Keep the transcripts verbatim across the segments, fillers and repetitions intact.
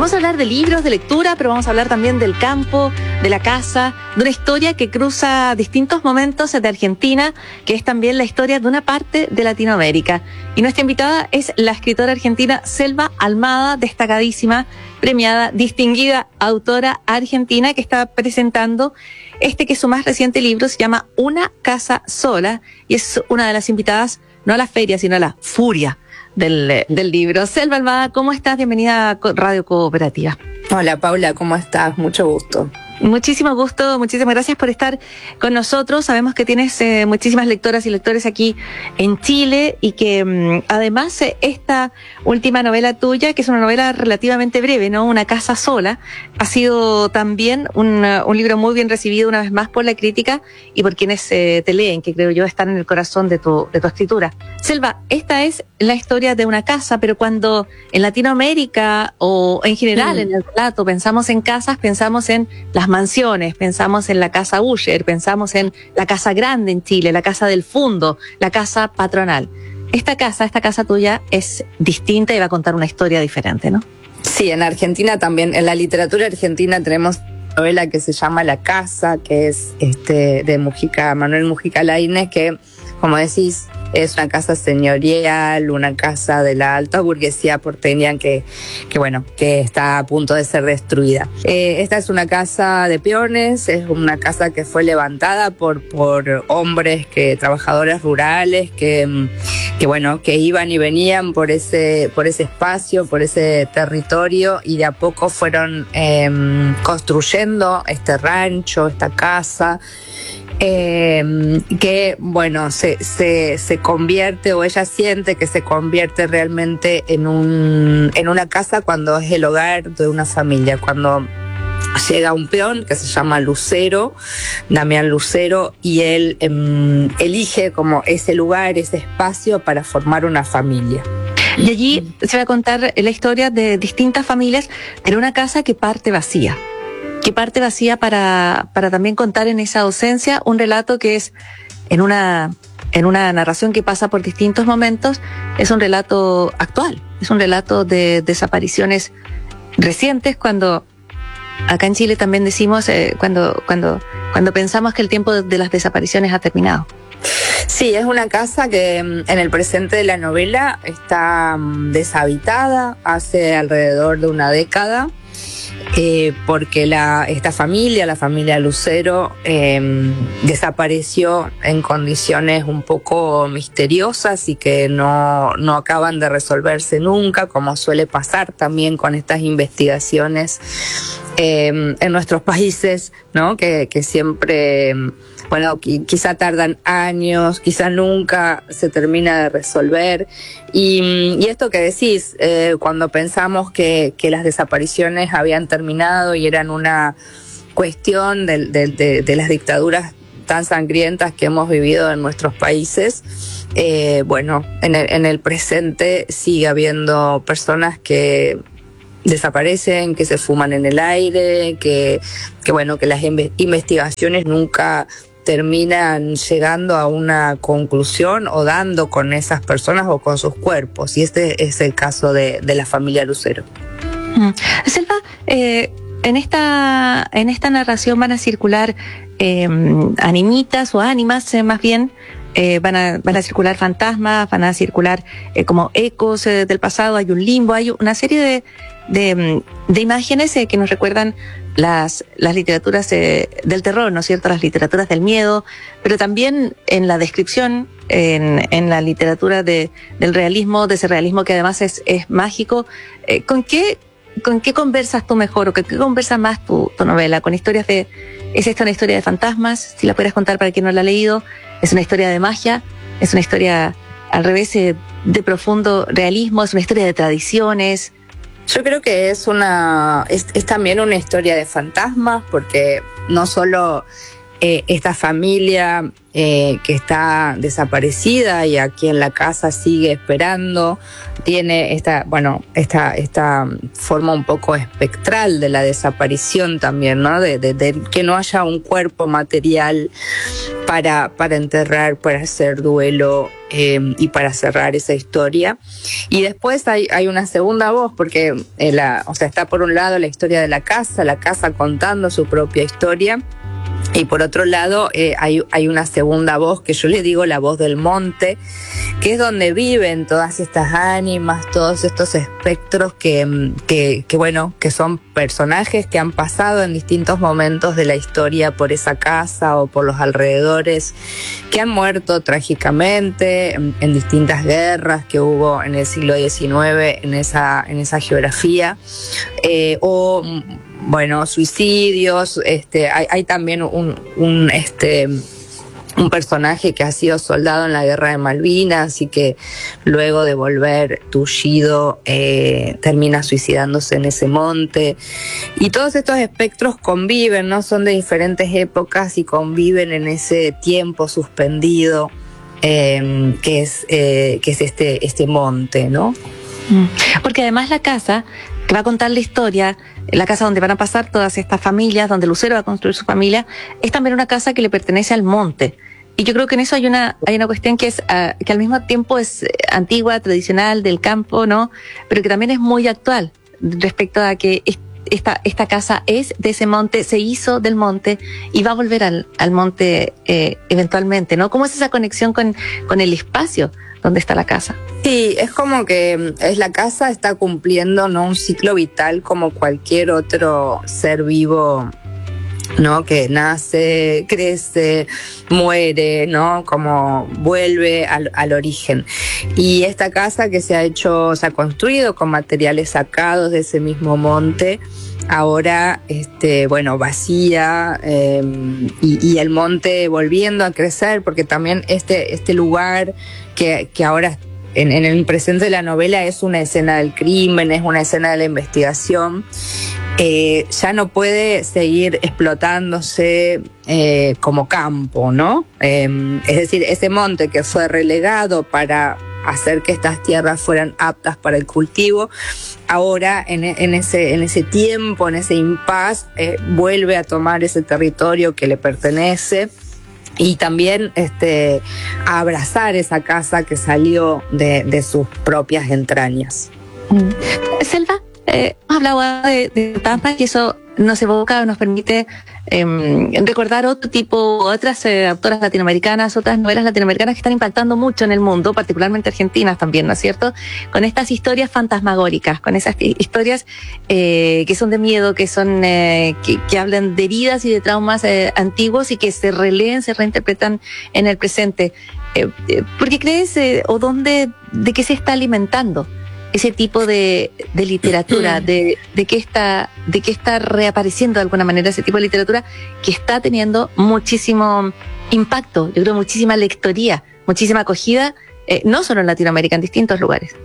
Vamos a hablar de libros, de lectura, pero vamos a hablar también del campo, de la casa, de una historia que cruza distintos momentos de Argentina, que es también la historia de una parte de Latinoamérica. Y nuestra invitada es la escritora argentina Selva Almada, destacadísima, premiada, distinguida autora argentina, que está presentando este que es su más reciente libro, se llama Una casa sola, y es una de las invitadas, no a la feria, sino a la furia del, del libro. Selva Almada, ¿cómo estás? Bienvenida a Radio Cooperativa. Hola Paula, ¿cómo estás? Mucho gusto. Muchísimo gusto, muchísimas gracias por estar con nosotros. Sabemos que tienes eh, muchísimas lectoras y lectores aquí en Chile y que mmm, además eh, esta última novela tuya, que es una novela relativamente breve, ¿no? Una casa sola, ha sido también un, un libro muy bien recibido una vez más por la crítica y por quienes eh, te leen, que creo yo están en el corazón de tu, de tu escritura. Selva, esta es la historia de una casa, pero cuando en Latinoamérica o en general mm. en el relato pensamos en casas, pensamos en las mansiones, pensamos en la casa Usher, pensamos en la casa grande en Chile, la casa del Fundo, la casa patronal. Esta casa, esta casa tuya es distinta y va a contar una historia diferente, ¿no? Sí, en Argentina también, en la literatura argentina tenemos una novela que se llama La Casa, que es este de Mujica, Manuel Mujica Lainez, que, como decís, es una casa señorial, una casa de la alta burguesía porteña que, que bueno, que está a punto de ser destruida. Eh, esta es una casa de peones, es una casa que fue levantada por, por hombres, que, trabajadores rurales, que, que bueno, que iban y venían por ese, por ese espacio, por ese territorio, y de a poco fueron eh, construyendo este rancho, esta casa. Eh, que bueno se, se, se convierte, o ella siente que se convierte realmente en un en una casa cuando es el hogar de una familia, cuando llega un peón que se llama Lucero, Damián Lucero, y él eh, elige como ese lugar, ese espacio para formar una familia. Y allí se va a contar la historia de distintas familias en una casa que parte vacía. que parte vacía para, para también contar en esa ausencia un relato que es en una, en una narración que pasa por distintos momentos, es un relato actual, es un relato de desapariciones recientes, cuando acá en Chile también decimos, eh, cuando, cuando, cuando pensamos que el tiempo de las desapariciones ha terminado. Sí, es una casa que en el presente de la novela está deshabitada hace alrededor de una década. Eh, porque la, esta familia, la familia Lucero, eh, desapareció en condiciones un poco misteriosas y que no, no acaban de resolverse nunca, como suele pasar también con estas investigaciones eh, en nuestros países, ¿no? Que, que siempre, bueno, quizá tardan años, quizá nunca se termina de resolver. Y, y esto que decís, eh, cuando pensamos que, que las desapariciones habían terminado y eran una cuestión de, de, de, de las dictaduras tan sangrientas que hemos vivido en nuestros países, eh, bueno, en el, en el presente sigue habiendo personas que desaparecen, que se fuman en el aire, que, que bueno, que las investigaciones nunca terminan llegando a una conclusión o dando con esas personas o con sus cuerpos, y este es el caso de, de la familia Lucero. Mm. Selva, eh, en esta en esta narración van a circular eh, animitas o ánimas, eh, más bien, eh, van a van a circular fantasmas, van a circular eh, como ecos eh, del pasado, hay un limbo, hay una serie de de, de imágenes eh, que nos recuerdan las, las literaturas eh, del terror, ¿no es cierto? Las literaturas del miedo, pero también en la descripción, en, en la literatura de, del realismo, de ese realismo que además es, es mágico. Eh, ¿con qué, con qué conversas tú mejor, o con qué conversa más tu, tu novela? ¿Con historias de, es esta una historia de fantasmas? Si la pudieras contar para quien no la ha leído, ¿es una historia de magia? ¿Es una historia al revés eh, de profundo realismo? ¿Es una historia de tradiciones? Yo creo que es una es, es también una historia de fantasmas, porque no solo eh, esta familia eh, que está desaparecida y a quien la casa sigue esperando, tiene esta, bueno, esta, esta forma un poco espectral de la desaparición también, ¿no? De, de, de que no haya un cuerpo material para, para enterrar, para hacer duelo eh, y para cerrar esa historia. Y después hay, hay una segunda voz, porque eh, la, o sea, está por un lado la historia de la casa, la casa contando su propia historia. Y por otro lado, eh, hay, hay una segunda voz que yo le digo la voz del monte, que es donde viven todas estas ánimas, todos estos espectros que, que, que, bueno, que son personajes que han pasado en distintos momentos de la historia por esa casa o por los alrededores, que han muerto trágicamente en, en distintas guerras que hubo en el siglo diecinueve en esa, en esa geografía, eh, o bueno, suicidios. Este, hay, hay también un, un, este, un personaje que ha sido soldado en la guerra de Malvinas y que luego de volver tullido eh, termina suicidándose en ese monte. Y todos estos espectros conviven, ¿no? Son de diferentes épocas y conviven en ese tiempo suspendido eh, que es, eh, que es este, este monte, ¿no? Porque además la casa que va a contar la historia, la casa donde van a pasar todas estas familias, donde Lucero va a construir su familia, es también una casa que le pertenece al monte. Y yo creo que en eso hay una hay una cuestión que es uh, que al mismo tiempo es antigua, tradicional, del campo, ¿no? Pero que también es muy actual respecto a que esta esta casa es de ese monte, se hizo del monte y va a volver al, al monte eh, eventualmente, ¿no? ¿Cómo es esa conexión con, con el espacio donde está la casa? Sí, es como que es la casa está cumpliendo, ¿no?, un ciclo vital como cualquier otro ser vivo, ¿no?, que nace, crece, muere, ¿no?, como vuelve al, al origen. Y esta casa que se ha hecho, se ha construido con materiales sacados de ese mismo monte, ahora, este, bueno, vacía, eh, y, y el monte volviendo a crecer, porque también este, este lugar que, que ahora en, en el presente de la novela es una escena del crimen, es una escena de la investigación, eh, ya no puede seguir explotándose eh, como campo, ¿no? Eh, es decir, ese monte que fue relegado para hacer que estas tierras fueran aptas para el cultivo, ahora en, en, ese, en ese tiempo, en ese impasse, eh, vuelve a tomar ese territorio que le pertenece y también este, a abrazar esa casa que salió de, de sus propias entrañas. Mm. Selva, eh, hablaba de, de fantasmas y eso nos evoca, nos permite eh, recordar otro tipo, otras eh, autoras latinoamericanas, otras novelas latinoamericanas que están impactando mucho en el mundo, particularmente argentinas también, ¿no es cierto? Con estas historias fantasmagóricas, con esas historias eh, que son de miedo, que son eh, que, que hablan de heridas y de traumas eh, antiguos y que se releen, se reinterpretan en el presente. Eh, eh, ¿Por qué crees eh, o dónde, de qué se está alimentando ese tipo de, de literatura, de, de que está, de que está reapareciendo de alguna manera ese tipo de literatura que está teniendo muchísimo impacto, yo creo muchísima lectoría, muchísima acogida, eh, no solo en Latinoamérica, en distintos lugares?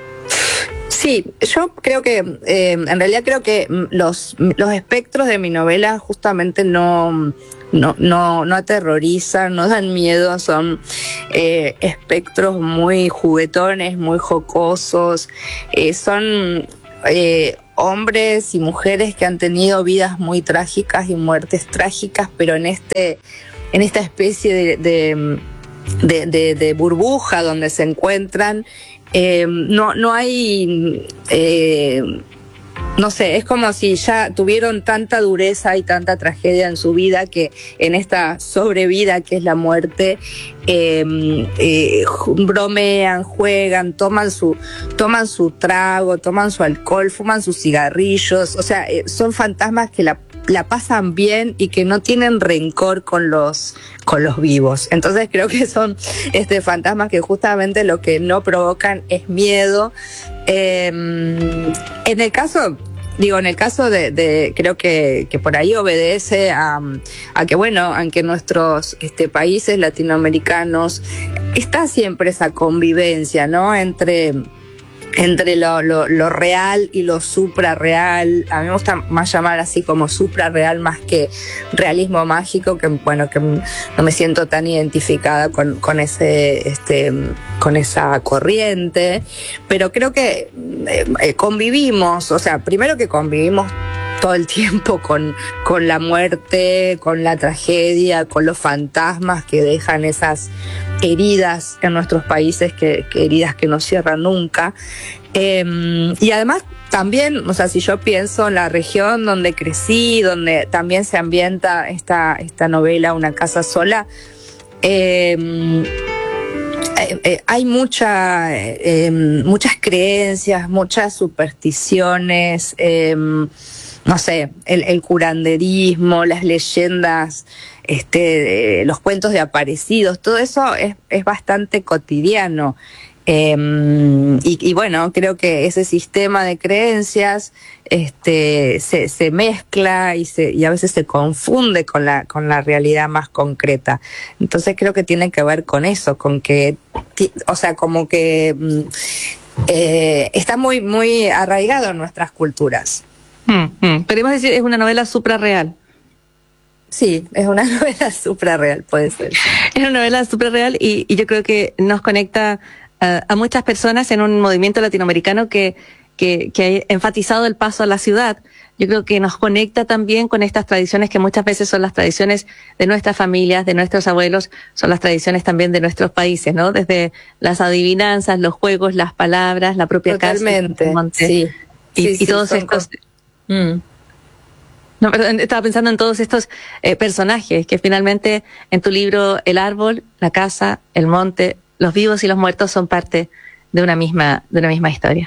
Sí, yo creo que, eh, en realidad creo que los, los espectros de mi novela justamente no, no, no, no aterrorizan, no dan miedo, son eh, espectros muy juguetones, muy jocosos, eh, son eh, hombres y mujeres que han tenido vidas muy trágicas y muertes trágicas, pero en este, en esta especie de, de, de, de, de burbuja donde se encuentran. Eh, no, no hay, eh, no sé, es como si ya tuvieron tanta dureza y tanta tragedia en su vida que en esta sobrevida que es la muerte, eh, eh, bromean, juegan, toman su, toman su trago, toman su alcohol, fuman sus cigarrillos, o sea, eh, son fantasmas que la la pasan bien y que no tienen rencor con los con los vivos. Entonces creo que son este fantasmas que justamente lo que no provocan es miedo. Eh, en el caso, digo, en el caso de, de creo que, que por ahí obedece a, a que, bueno, aunque nuestros este, países latinoamericanos está siempre esa convivencia, ¿no? Entre entre lo, lo, lo real y lo suprarreal. A mí me gusta más llamar así como suprarreal más que realismo mágico, que bueno, que no me siento tan identificada con, con ese, este, con esa corriente, pero creo que eh, convivimos, o sea, primero que convivimos todo el tiempo con, con la muerte, con la tragedia, con los fantasmas que dejan esas heridas en nuestros países, que, que heridas que no cierran nunca. Eh, y además también, o sea, si yo pienso en la región donde crecí, donde también se ambienta esta, esta novela, Una casa sola, eh, eh, eh, hay mucha, eh, muchas creencias, muchas supersticiones, eh, no sé, el, el curanderismo, las leyendas, este, eh, los cuentos de aparecidos, todo eso es, es bastante cotidiano. Eh, y, y bueno, creo que ese sistema de creencias este, se, se mezcla y, se, y a veces se confunde con la, con la realidad más concreta. Entonces creo que tiene que ver con eso, con que, o sea, como que eh, está muy, muy arraigado en nuestras culturas. Hmm, hmm. Podríamos decir, es una novela suprarreal. Sí, es una novela suprarreal, puede ser. Es una novela suprarreal y, y yo creo que nos conecta a, a muchas personas en un movimiento latinoamericano que, que, que ha enfatizado el paso a la ciudad. Yo creo que nos conecta también con estas tradiciones que muchas veces son las tradiciones de nuestras familias, de nuestros abuelos, son las tradiciones también de nuestros países, ¿no? Desde las adivinanzas, los juegos, las palabras, la propia Totalmente, casa. Totalmente, sí. Y, sí, y sí, todos estos... Mm. No, perdón, estaba pensando en todos estos eh, personajes que finalmente en tu libro el árbol, la casa, el monte, los vivos y los muertos son parte de una misma, de una misma historia.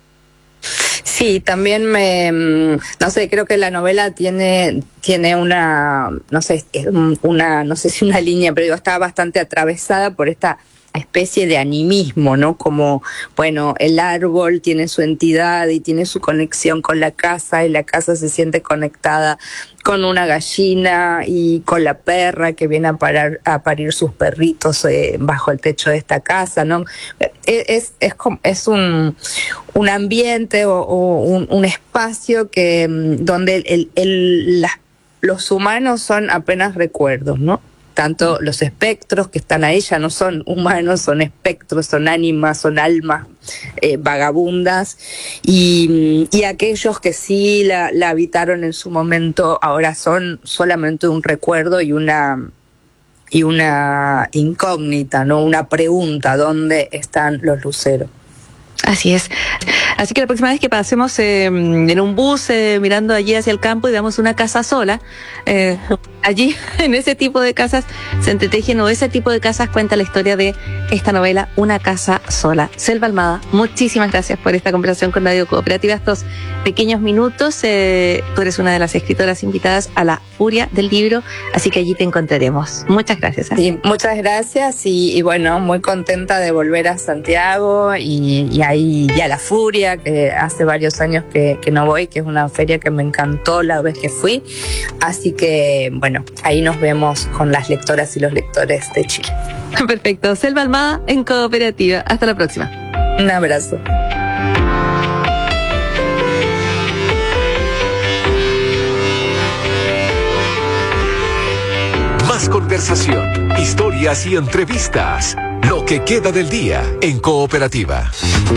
Sí, también me, no sé, creo que la novela tiene, tiene una, no sé, una, no sé si una línea, pero digo, está bastante atravesada por esta especie de animismo, ¿no? Como, bueno, el árbol tiene su entidad y tiene su conexión con la casa, y la casa se siente conectada con una gallina y con la perra que viene a, parar, a parir sus perritos eh, bajo el techo de esta casa, ¿no? Es, es, es, es un, un ambiente o, o un, un espacio que donde el, el, las, los humanos son apenas recuerdos, ¿no? Tanto los espectros que están ahí ya no son humanos, son espectros, son ánimas, son almas eh, vagabundas, y, y aquellos que sí la, la habitaron en su momento ahora son solamente un recuerdo y una, y una incógnita, ¿no? Una pregunta, ¿dónde están los luceros? Así es. Así que la próxima vez que pasemos eh, en un bus eh, mirando allí hacia el campo y veamos una casa sola, eh, allí en ese tipo de casas se entretejen, o ese tipo de casas cuenta la historia de esta novela, Una casa sola. Selva Almada, muchísimas gracias por esta conversación con Radio Cooperativa, estos pequeños minutos. Eh, tú eres una de las escritoras invitadas a la Furia del Libro, así que allí te encontraremos. Muchas gracias. ¿eh? Sí, muchas gracias y, y bueno, muy contenta de volver a Santiago y, y ahí y a la Furia, que hace varios años que, que no voy, que es una feria que me encantó la vez que fui. Así que, bueno, ahí nos vemos con las lectoras y los lectores de Chile. Perfecto. Selva Almada en Cooperativa. Hasta la próxima. Un abrazo. Más conversación, historias y entrevistas. Lo que queda del día en Cooperativa.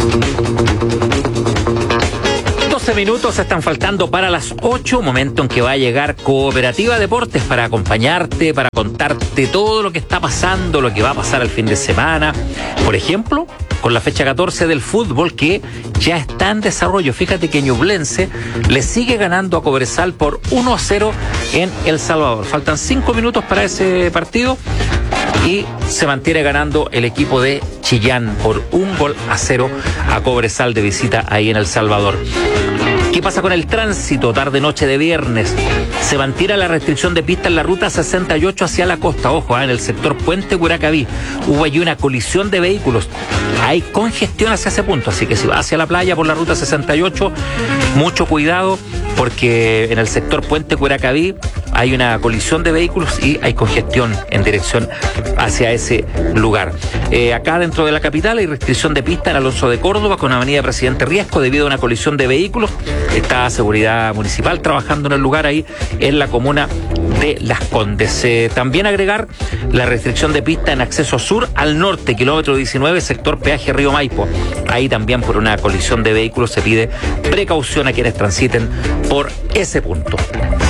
doce minutos están faltando para las ocho, momento en que va a llegar Cooperativa Deportes para acompañarte, para contarte todo lo que está pasando, lo que va a pasar el fin de semana. Por ejemplo, con la fecha catorce del fútbol que ya está en desarrollo. Fíjate que Ñublense le sigue ganando a Cobresal por uno a cero en El Salvador. Faltan cinco minutos para ese partido y se mantiene ganando el equipo de Chillán por un gol a cero a Cobresal de visita ahí en El Salvador. ¿Qué pasa con el tránsito? Tarde-noche de viernes. Se mantiene la restricción de pista en la ruta sesenta y ocho hacia la costa. Ojo, ¿eh? En el sector Puente Curacaví hubo allí una colisión de vehículos. Hay congestión hacia ese punto, así que si va hacia la playa por la ruta sesenta y ocho, mucho cuidado, porque en el sector Puente Curacaví hay una colisión de vehículos y hay congestión en dirección hacia ese lugar. Eh, acá dentro de la capital hay restricción de pista en Alonso de Córdoba con Avenida Presidente Riesco debido a una colisión de vehículos. Está Seguridad Municipal trabajando en el lugar ahí en la comuna de Las Condes. Eh, también agregar la restricción de pista en acceso sur al norte, kilómetro diecinueve, sector peaje Río Maipo. Ahí también por una colisión de vehículos se pide precaución a quienes transiten por ese punto.